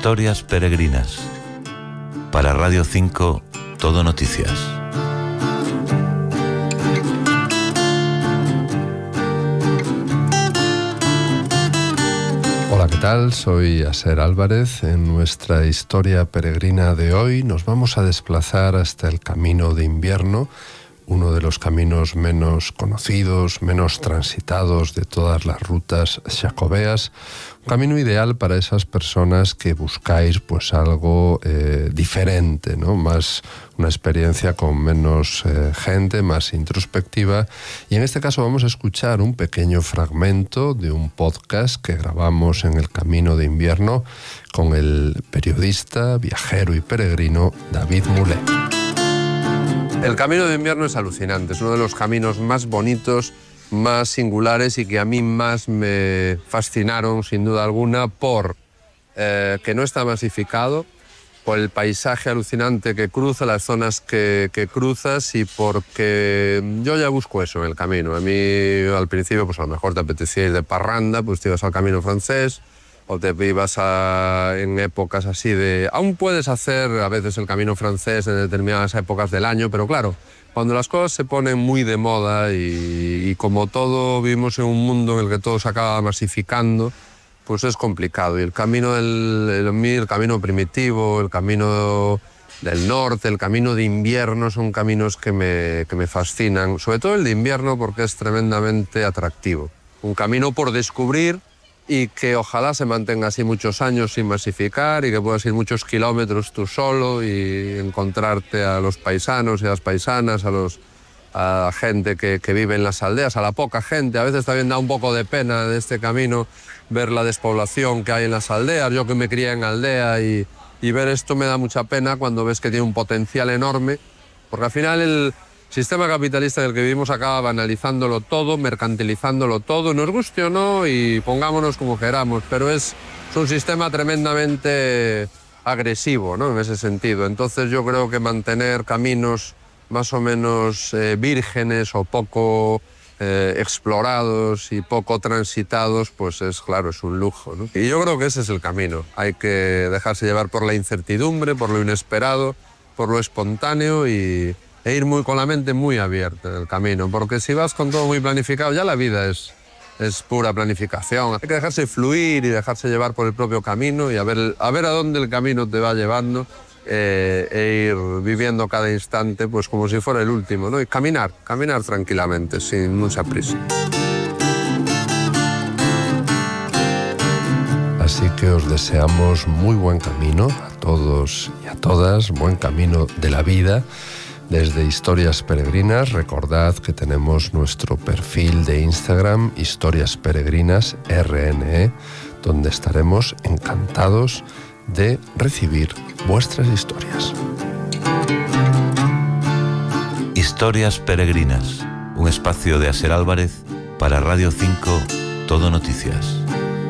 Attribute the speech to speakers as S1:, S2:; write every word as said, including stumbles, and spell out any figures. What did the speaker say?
S1: Historias peregrinas. Para Radio cinco, Todo Noticias.
S2: Hola, ¿qué tal? Soy Aser Álvarez. En nuestra historia peregrina de hoy nos vamos a desplazar hasta el Camino de Invierno, uno de los caminos menos conocidos, menos transitados de todas las rutas jacobeas. Un camino ideal para esas personas que buscáis pues algo eh, diferente, ¿no? Más una experiencia con menos eh, gente, más introspectiva. Y en este caso vamos a escuchar un pequeño fragmento de un podcast que grabamos en el Camino de Invierno con el periodista, viajero y peregrino David Mulet.
S3: El Camino de Invierno es alucinante, es uno de los caminos más bonitos, más singulares y que a mí más me fascinaron, sin duda alguna, por eh, que no está masificado, por el paisaje alucinante que cruza, las zonas que, que cruzas, y porque yo ya busco eso en el camino. A mí al principio pues a lo mejor te apetecía ir de parranda, pues te ibas al Camino francés, o te ibas a, en épocas así de... Aún puedes hacer a veces el Camino francés en determinadas épocas del año, pero claro, cuando las cosas se ponen muy de moda y, y como todo vivimos en un mundo en el que todo se acaba masificando, pues es complicado. Y el camino del el, el camino primitivo, el camino del norte, el camino de invierno son caminos que me, que me fascinan, sobre todo el de invierno porque es tremendamente atractivo. Un camino por descubrir y que ojalá se mantenga así muchos años sin masificar y que puedas ir muchos kilómetros tú solo y encontrarte a los paisanos y a las paisanas, a, los, a la gente que, que vive en las aldeas, a la poca gente. A veces también da un poco de pena de este camino ver la despoblación que hay en las aldeas. Yo que me crié en aldea y, y ver esto me da mucha pena cuando ves que tiene un potencial enorme, porque al final el sistema capitalista en el que vivimos acaba banalizándolo todo, mercantilizándolo todo, nos guste o no y pongámonos como queramos, pero es, es un sistema tremendamente agresivo, ¿no? En ese sentido. Entonces yo creo que mantener caminos más o menos eh, vírgenes o poco eh, explorados y poco transitados, pues es claro, es un lujo, ¿no? Y yo creo que ese es el camino. Hay que dejarse llevar por la incertidumbre, por lo inesperado, por lo espontáneo y e ir muy, con la mente muy abierta en el camino, porque si vas con todo muy planificado, ya la vida es, es pura planificación. Hay que dejarse fluir y dejarse llevar por el propio camino y a ver a, ver a dónde el camino te va llevando eh, e ir viviendo cada instante pues como si fuera el último, ¿no? Y caminar, caminar tranquilamente, sin mucha prisa.
S2: Así que os deseamos muy buen camino a todos y a todas, buen camino de la vida. Desde Historias Peregrinas, recordad que tenemos nuestro perfil de Instagram, Historias Peregrinas R N E, donde estaremos encantados de recibir vuestras historias.
S1: Historias peregrinas, un espacio de Aser Álvarez para Radio cinco, Todo Noticias.